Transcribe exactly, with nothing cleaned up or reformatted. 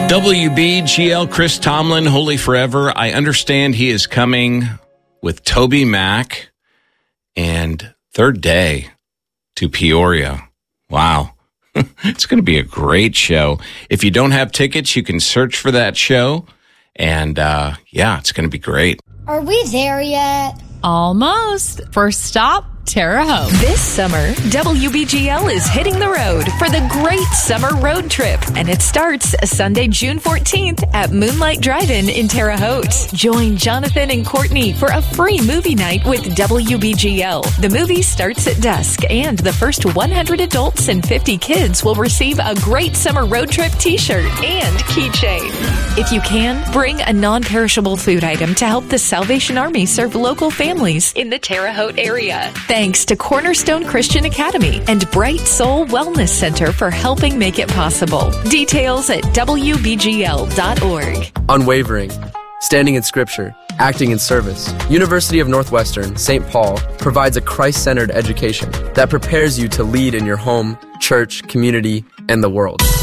W B G L, Chris Tomlin, Holy Forever. I understand he is coming with Toby Mac and Third Day to Peoria. Wow. It's going to be a great show. If you don't have tickets, you can search for that show. And uh, yeah, it's going to be great. Are we there yet? Almost. First stop, Terre Haute. This summer, W B G L is hitting the road for the Great Summer Road Trip, and it starts Sunday, June fourteenth at Moonlight Drive-In in Terre Haute. Join Jonathan and Courtney for a free movie night with W B G L. The movie starts at dusk, and the first one hundred adults and fifty kids will receive a Great Summer Road Trip t-shirt and keychain. If you can, bring a non-perishable food item to help the Salvation Army serve local families in the Terre Haute area. Thanks to Cornerstone Christian Academy and Bright Soul Wellness Center for helping make it possible. Details at W B G L dot org. Unwavering, standing in Scripture, acting in service. University of Northwestern, Saint Paul provides a Christ-centered education that prepares you to lead in your home, church, community, and the world.